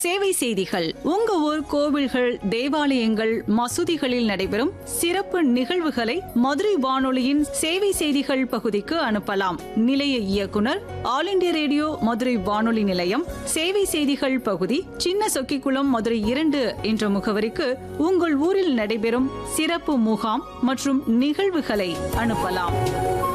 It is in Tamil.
சேவை செய்திகள். உங்க ஊர் கோவில்கள், தேவாலயங்கள், மசூதிகளில் நடைபெறும் சிறப்பு நிகழ்வுகளை மதுரை வானொலியின் சேவை செய்திகள் பகுதிக்கு அனுப்பலாம். நிலைய இயக்குனர், ஆல் இண்டியா ரேடியோ மதுரை வானொலி நிலையம், சேவை செய்திகள் பகுதி, சின்ன சொக்கிக்குளம், மதுரை 2 என்ற முகவரிக்கு உங்கள் ஊரில் நடைபெறும் சிறப்பு முகாம் மற்றும் நிகழ்வுகளை அனுப்பலாம்.